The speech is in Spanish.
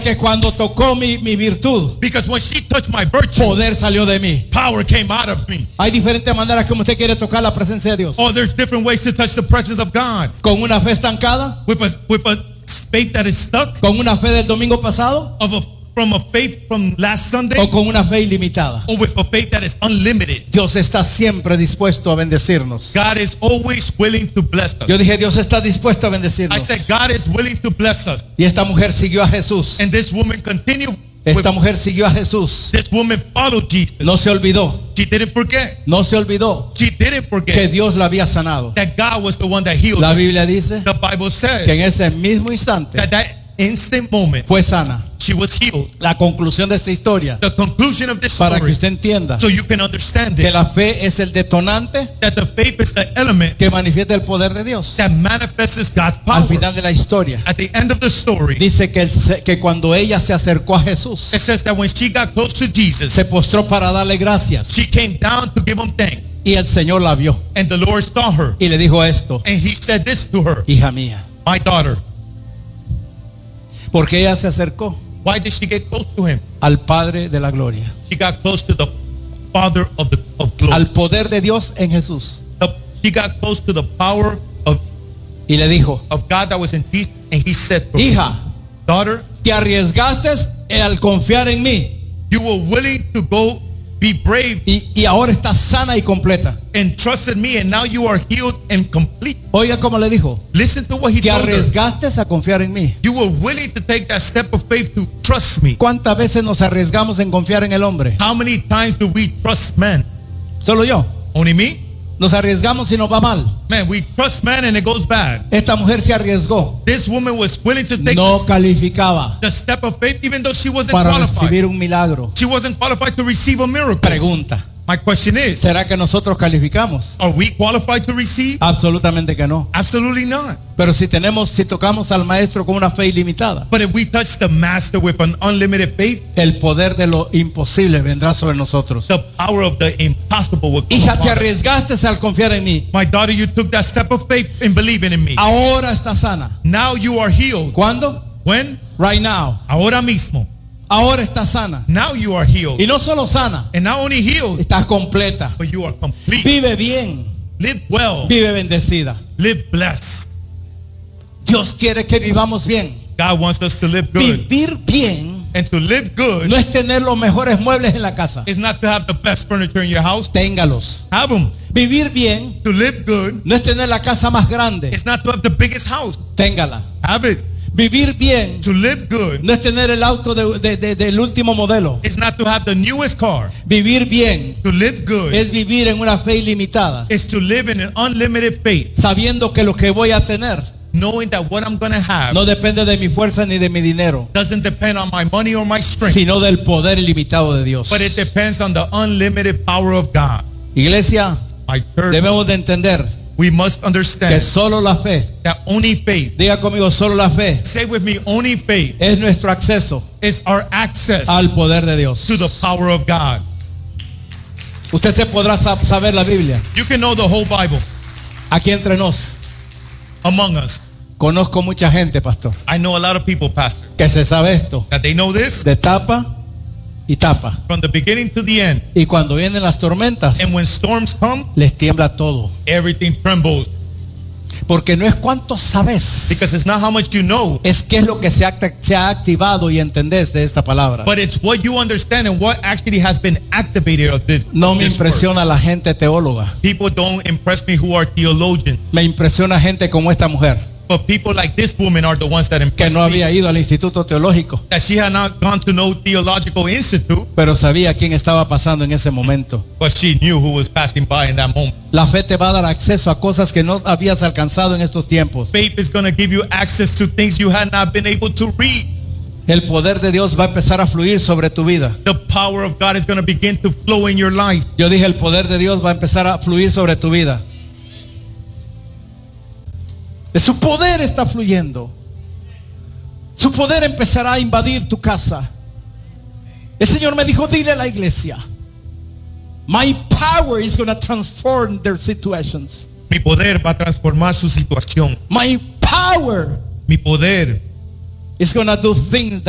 Que cuando tocó mi virtud, Because when she touched my virtue, poder salió de mí. power came out of me. Hay diferentes maneras como usted quiere tocar la presencia de Dios. Or there's different ways to touch the presence of God. Con una fe estancada, With a faith that is stuck, con una fe del domingo pasado, from a faith from last Sunday, o con una fe ilimitada. or with a faith that is unlimited. Dios está siempre dispuesto a bendecirnos. God is always willing to bless us. Yo dije, Dios está dispuesto a I bendecirnos. said God is willing to bless us. Y esta mujer siguió a Jesús. And this woman continued. Esta mujer siguió a Jesús. This woman followed Jesus. No se olvidó. She didn't forget. No se olvidó She didn't que forget Dios la había sanado. that God was the one that healed La her. Biblia dice The Bible says que en ese mismo instante that instant moment fue sana. she was healed. La conclusión de esta historia, The conclusion of this para que story, usted entienda so you can understand que this, la fe es el detonante that the faith is the element que manifiesta el poder de Dios. that manifests God's Al power. final de la historia At the end of the story, dice que cuando ella se acercó a Jesús, it says that when she got close to Jesus, se postró para darle gracias, she came down to give him thanks. y el Señor la vio And the Lord saw her, y le dijo esto: and he said this to her, hija mía. my daughter. Porque ella se acercó Why did she get close to him? al Padre de la gloria, She got close to the Father of glory. al poder de Dios en Jesús, She got close to the power y le dijo: of God that was in Jesus, and he said to her, hija, daughter, te arriesgaste al confiar en mí, you were willing to go be brave y ahora estás sana y completa. and trusted me, and now you are healed and complete. Oiga cómo le dijo: Listen to what he te told her. arriesgaste a confiar en mí. You were willing to take that step of faith to trust me. ¿Cuántas veces nos arriesgamos en confiar en el hombre? How many times do we trust men? Solo yo. Only me? Nos arriesgamos y nos va mal. Man, we trust men and it goes bad. Esta mujer se arriesgó. This woman was willing to take No calificaba the step of faith even though she wasn't para qualified. recibir un milagro. She wasn't qualified to receive a miracle. Pregunta: My question is, ¿será que nosotros calificamos? are we qualified to receive? Absolutamente que no. Absolutely not. Pero si tocamos al maestro con una fe ilimitada, But if we touch the master with an unlimited faith, el poder de lo imposible vendrá sobre nosotros. the power of the impossible will come Hija, te upon us. arriesgaste al confiar en mí. My daughter, you took that step of faith in believing in me. Ahora está sana. Now you are healed. ¿Cuándo? When? Right now. Ahora mismo. Ahora está sana. Now you are healed. Y no solo sana, And not only healed, estás completa. but you are complete. Vive bien. Live well. Vive bendecida. Live blessed. Dios quiere que vivamos bien. God wants us to live good. Vivir bien And to live good no es tener los mejores muebles en la casa. is not to have the best furniture in your house. Téngalos. Have them. Vivir bien To live good no es tener la casa más grande. is not to have the biggest house. Téngala. Have it. Vivir bien To live good no es tener el auto del último modelo. is not to have the newest car. Vivir bien To live good es vivir en una fe ilimitada, is to live in an unlimited faith, sabiendo que lo que voy a tener knowing that what I'm going to have no depende de mi fuerza ni de mi dinero, doesn't depend on my money or my strength, sino del poder ilimitado de Dios. but it depends on the unlimited power of God. Iglesia, My church, debemos de entender we must que understand solo la fe, that only faith, diga conmigo, solo la fe say with me, only faith es nuestro acceso is our access al poder de Dios. to the power of God. Usted se podrá saber la Biblia. You can know the whole Bible Aquí entre nos, among us. conozco mucha gente, pastor, I know a lot of people, Pastor, que se sabe esto that they know this de tapa y tapa. from the beginning to the end. Y cuando vienen las tormentas, And when storms come, les tiembla todo. everything trembles. Porque no es cuánto sabes, Because it's not how much you know, es qué es lo que se ha activado y entendés de esta palabra. but it's what you understand and what actually has been activated of this. No me this word. impresiona la gente teóloga. People don't impress me who are theologians, Me impresiona gente como esta mujer, but people like this woman are the ones that que impress no me. había ido al instituto teológico, That she had not gone to no theological institute, pero sabía quién estaba pasando en ese momento. but she knew who was passing by in that moment. La fe te va a dar acceso a cosas que no habías alcanzado en estos tiempos. Faith is going to give you access to things you had not been able to read. El poder de Dios va a empezar a fluir sobre tu vida. The power of God is going to begin to flow in your life. Yo dije, el poder de Dios va a empezar a fluir sobre tu vida. De su poder está fluyendo. Su poder empezará a invadir tu casa. El Señor me dijo, dile a la iglesia, my power is going to transform their situations. Mi poder va a transformar su situación. My power Mi poder is going to do things